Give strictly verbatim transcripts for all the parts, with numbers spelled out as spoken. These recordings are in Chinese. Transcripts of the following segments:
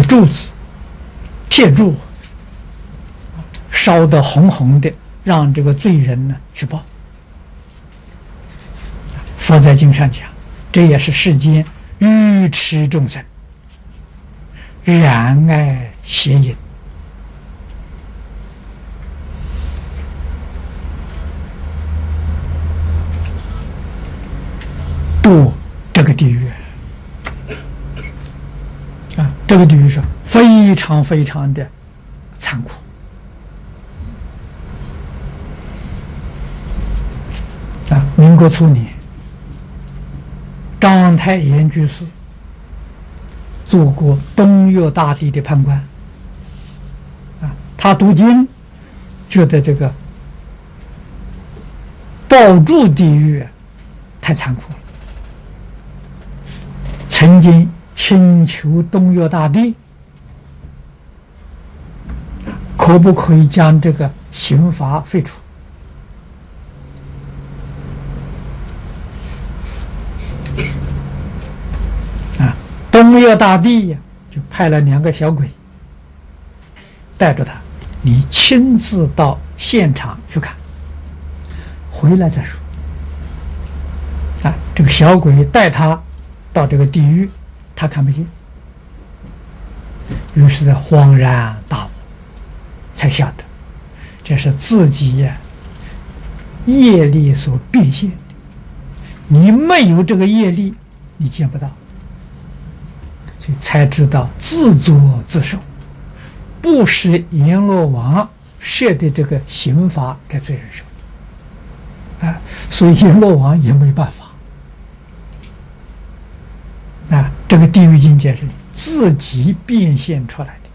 柱子、铁柱烧得红红的，让这个罪人呢去报。佛在经上讲，这也是世间愚痴众生染爱邪淫，堕这个地狱啊！这个地狱是非常非常的残酷啊！民国初年，章太炎居士做过东岳大帝的判官啊，他读经觉得这个宝柱地狱太残酷了，曾经请求东岳大帝可不可以将这个刑罚废除。啊，东岳大帝呀，就派了两个小鬼带着他，你亲自到现场去看，回来再说。啊，这个小鬼带他到这个地狱，他看不见，于是在恍然大悟，才晓得这是自己呀业力所变现的。你没有这个业力，你见不到，所以才知道自作自受，不是阎罗王设的这个刑罚给罪人受。啊，所以阎罗王也没办法。啊，这个地狱境界是自己变现出来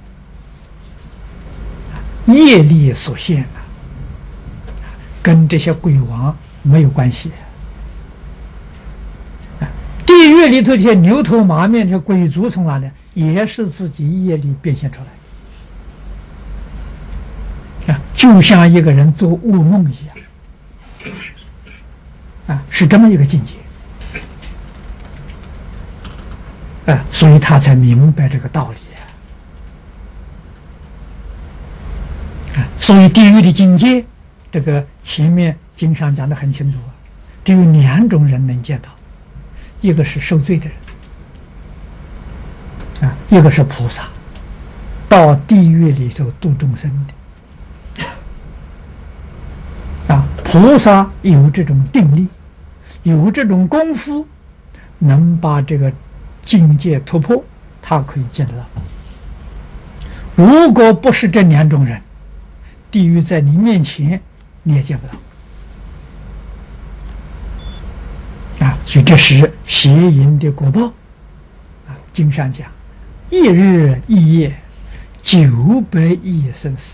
的，业力所现的，跟这些鬼王没有关系。啊，地狱里头这些牛头马面这些鬼族从哪里？也是自己业力变现出来的。啊，就像一个人做噩梦一样。啊，是这么一个境界。啊，所以他才明白这个道理啊！所以地狱的境界，这个前面经上讲得很清楚啊，只有两种人能见到，一个是受罪的人，啊，一个是菩萨，到地狱里头度众生的。啊，菩萨有这种定力，有这种功夫，能把这个境界突破，他可以见得到。如果不是这两种人，地狱在你面前你也见不到啊！所以这是邪淫的果报啊！经上讲，一日一夜，九百亿生死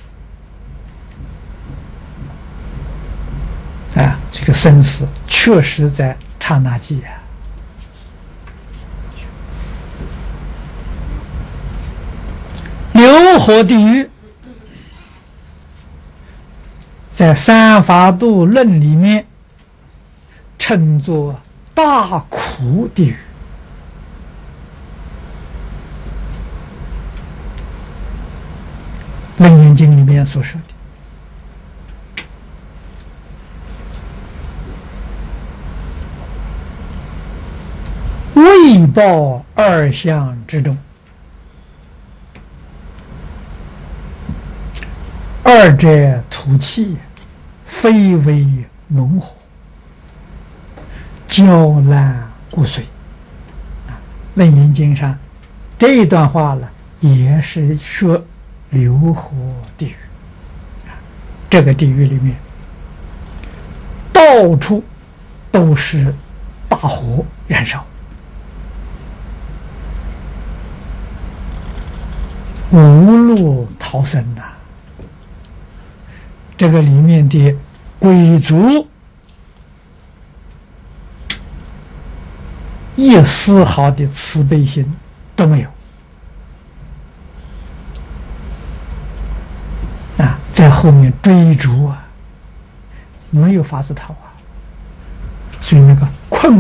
啊！这个生死确实在刹那间啊！流火地狱在《三法度论》里面称作大苦地狱。《楞严经》里面所说的未报二相之中，二者土气，非为猛火，焦烂骨髓。啊，《楞严经》上这一段话呢，也是说流火地狱。啊，这个地狱里面，到处都是大火燃烧，无路逃生呐、啊。这个里面的鬼族一丝毫的慈悲心都没有啊，在后面追逐啊，没有法子逃啊，所以那个困